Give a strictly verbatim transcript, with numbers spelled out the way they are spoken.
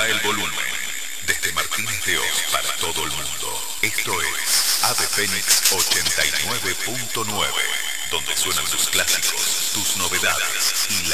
Baja el volumen. Desde Martínez de Oz para todo el mundo. Esto es Ave Fénix ochenta y nueve punto nueve, donde suenan tus clásicos, tus novedades y la